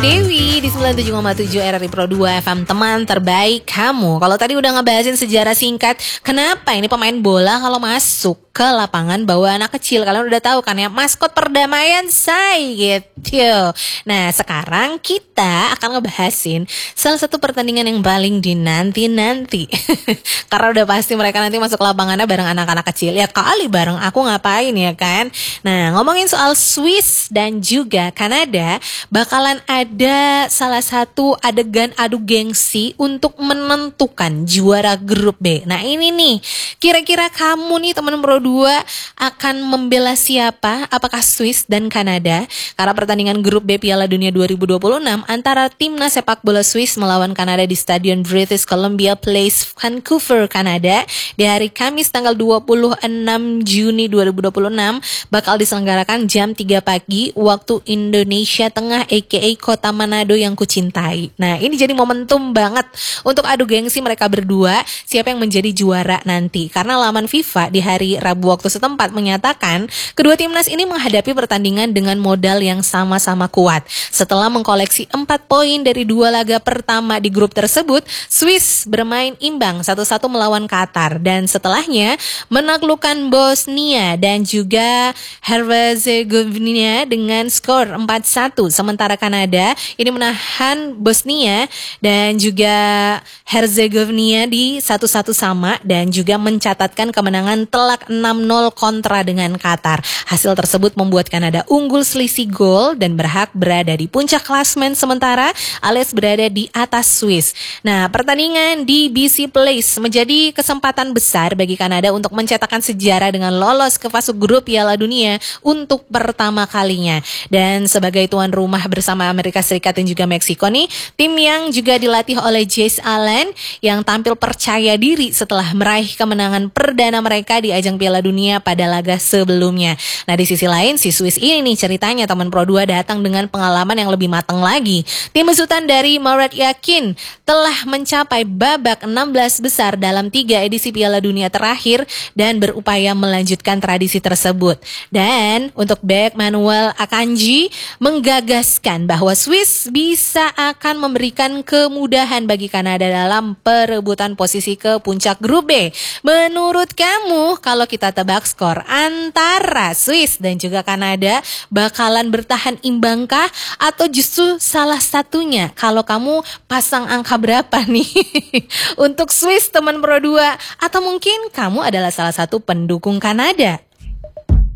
Dewi di 97,7 RRI Pro 2 FM, teman terbaik kamu. Kalau tadi udah ngebahasin sejarah singkat, kenapa ini pemain bola kalau masuk ke lapangan bawa anak kecil, kalian udah tahu kan ya, maskot perdamaian say gitu. Nah sekarang kita akan ngebahasin salah satu pertandingan yang paling dinanti-nanti karena udah pasti mereka nanti masuk lapangannya bareng anak-anak kecil. Ya kali bareng aku ngapain ya kan. Nah ngomongin soal Swiss dan juga Kanada, bakalan ada salah satu adegan adu gengsi untuk menentukan juara grup B. Nah ini nih, kira-kira kamu nih teman Pro 2 akan membela siapa? Apakah Swiss dan Kanada? Karena pertandingan grup B Piala Dunia 2026 antara timnas sepak bola Swiss melawan Kanada di Stadion British Columbia Place, Vancouver, Kanada di hari Kamis tanggal 26 Juni 2026 bakal diselenggarakan jam 3 pagi waktu Indonesia Tengah aka Kota Manado yang kucintai. Nah ini jadi momentum banget untuk adu gengsi mereka berdua, siapa yang menjadi juara nanti. Karena laman FIFA di hari Rabu waktu setempat menyatakan kedua timnas ini menghadapi pertandingan dengan modal yang sama-sama kuat. Setelah mengkoleksi 4 poin dari 2 laga pertama di grup tersebut, Swiss bermain imbang 1-1 melawan Qatar dan setelahnya menaklukkan Bosnia dan juga Herzegovina dengan skor 4-1. Sementara Kanada ini menahan Bosnia dan juga Herzegovina di 1-1 sama dan juga mencatatkan kemenangan telak 6-0 kontra dengan Qatar. Hasil tersebut membuat Kanada unggul selisih gol dan berhak berada di puncak klasmen sementara alias berada di atas Swiss. Nah, pertandingan di BC Place menjadi kesempatan besar bagi Kanada untuk mencetakkan sejarah dengan lolos ke fase grup Piala Dunia untuk pertama kalinya. Dan sebagai tuan rumah bersama Amerika Serikat dan juga Meksiko nih, tim yang juga dilatih oleh Jace Allen yang tampil percaya diri setelah meraih kemenangan perdana mereka di ajang Piala Dunia pada laga sebelumnya. Nah di sisi lain si Swiss ini nih ceritanya teman Pro 2 datang dengan pengalaman yang lebih matang lagi. Tim besutan dari Murat Yakin telah mencapai babak 16 besar dalam 3 edisi Piala Dunia terakhir dan berupaya melanjutkan tradisi tersebut. Dan untuk bek Manuel Akanji menggagaskan bahwa Swiss bisa akan memberikan kemudahan bagi Kanada dalam perebutan posisi ke puncak grup B. Menurut kamu, kalau kita tebak skor antara Swiss dan juga Kanada bakalan bertahan imbangkah atau justru salah satunya? Kalau kamu pasang angka berapa nih untuk Swiss teman Pro 2? Atau mungkin kamu adalah salah satu pendukung Kanada?